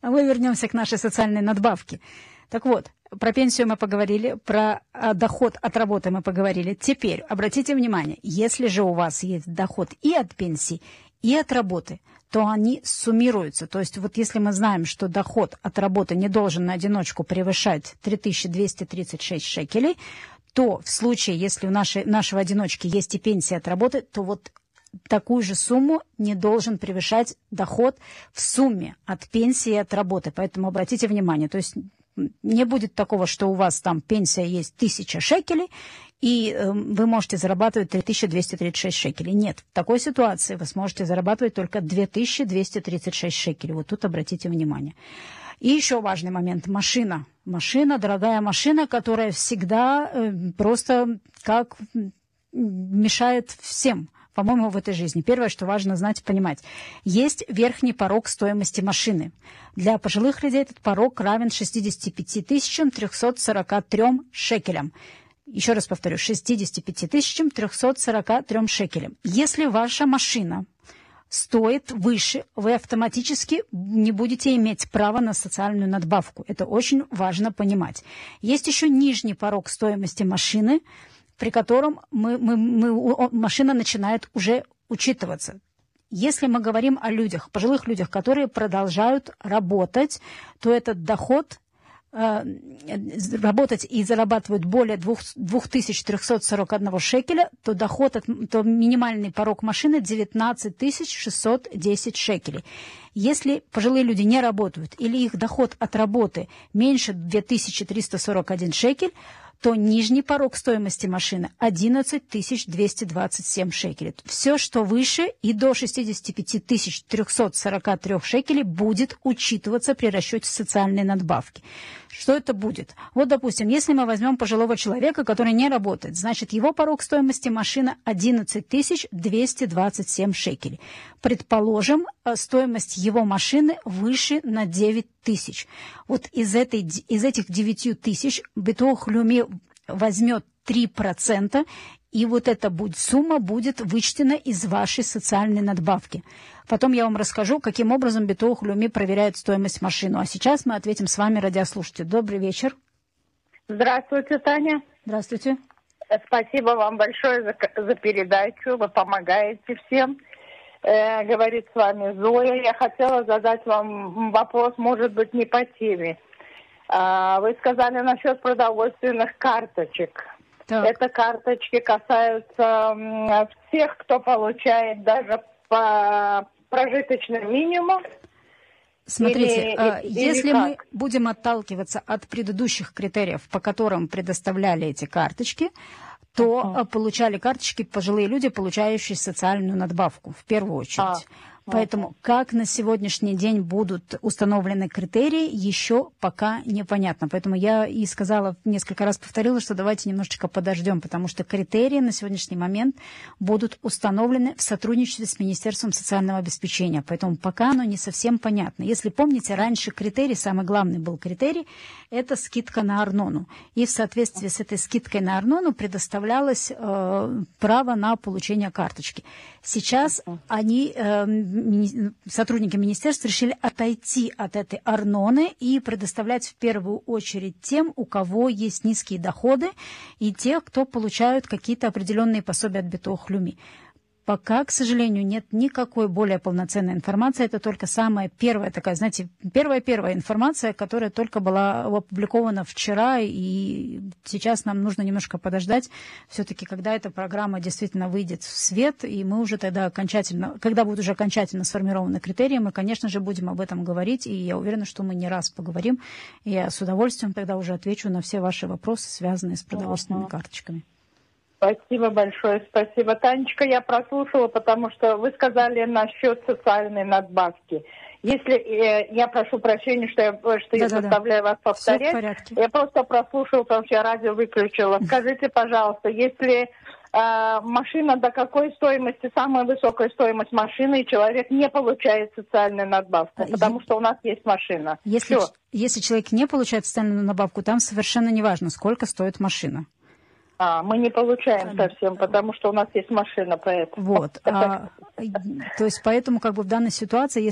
Мы вернемся к нашей социальной надбавке. Так вот, про пенсию мы поговорили, про доход от работы мы поговорили. Теперь обратите внимание, если же у вас есть доход и от пенсии, и от работы, то они суммируются. То есть вот если мы знаем, что доход от работы не должен на одиночку превышать 3236 шекелей, то в случае, если у нашего одиночки есть и пенсия от работы, то вот такую же сумму не должен превышать доход в сумме от пенсии и от работы. Поэтому обратите внимание, то есть не будет такого, что у вас там пенсия есть 1000 шекелей, и вы можете зарабатывать 3236 шекелей. Нет, в такой ситуации вы сможете зарабатывать только 2236 шекелей. Вот тут обратите внимание. И еще важный момент – машина. Машина, дорогая машина, которая всегда просто как мешает всем, по-моему, в этой жизни. Первое, что важно знать и понимать. Есть верхний порог стоимости машины. Для пожилых людей этот порог равен 65 343 шекелям. Еще раз повторю, 65 343 шекелям. Если ваша машина стоит выше, вы автоматически не будете иметь права на социальную надбавку. Это очень важно понимать. Есть еще нижний порог стоимости машины, при котором машина начинает уже учитываться. Если мы говорим о людях, пожилых людях, которые продолжают работать, то этот доход, работать и зарабатывают более 2341 шекеля, то то минимальный порог машины 19 610 шекелей. Если пожилые люди не работают или их доход от работы меньше 2341 шекель, то нижний порог стоимости машины 11 227 шекелей. Все, что выше и до 65 343 шекелей, будет учитываться при расчете социальной надбавки. Что это будет? Вот, допустим, если мы возьмем пожилого человека, который не работает, значит, его порог стоимости машины 11 227 шекелей. Предположим, стоимость его машины выше на 9 тысяч. Вот из этих 9 тысяч Битуах Леуми возьмет 3%, и вот эта сумма будет вычтена из вашей социальной надбавки. Потом я вам расскажу, каким образом Битуах Леуми проверяет стоимость машины. А сейчас мы ответим с вами, радиослушатели. Добрый вечер. Здравствуйте, Таня. Здравствуйте. Спасибо вам большое за передачу. Вы помогаете всем. Говорит с вами Зоя. Я хотела задать вам вопрос, может быть, не по теме. Вы сказали насчет продовольственных карточек. Так. Это карточки касаются всех, кто получает даже по прожиточному минимуму. Смотрите, если мы будем отталкиваться от предыдущих критериев, по которым предоставляли эти карточки, то получали карточки пожилые люди, получающие социальную надбавку, в первую очередь. Поэтому как на сегодняшний день будут установлены критерии, еще пока непонятно. Поэтому я и сказала, несколько раз повторила, что давайте немножечко подождем, потому что критерии на сегодняшний момент будут установлены в сотрудничестве с Министерством социального обеспечения. Поэтому пока оно не совсем понятно. Если помните, раньше критерий, самый главный был критерий, это скидка на арнону. И в соответствии с этой скидкой на арнону предоставлялось право на получение карточки. Сейчас сотрудники министерства решили отойти от этой арноны и предоставлять в первую очередь тем, у кого есть низкие доходы, и тех, кто получают какие-то определенные пособия от Битуах Леуми. Пока, к сожалению, нет никакой более полноценной информации. Это только самая первая такая, знаете, первая информация, которая только была опубликована вчера, и сейчас нам нужно немножко подождать, все-таки, когда эта программа действительно выйдет в свет, и мы уже тогда когда будут уже окончательно сформированы критерии, мы, конечно же, будем об этом говорить, и я уверена, что мы не раз поговорим, и я с удовольствием тогда уже отвечу на все ваши вопросы, связанные с продовольственными карточками. Спасибо большое, спасибо. Танечка, я прослушала, потому что вы сказали насчет социальной надбавки. Если я прошу прощения, что я заставляю вас повторять, я просто прослушала, потому что я радио выключила. Скажите, пожалуйста, если машина до какой стоимости, самая высокая стоимость машины, и человек не получает социальную надбавку, потому что у нас есть машина. Если человек не получает социальную надбавку, там совершенно не важно, сколько стоит машина. Мы не получаем совсем, потому что у нас есть машина, поэтому. Вот. То есть поэтому в данной ситуации,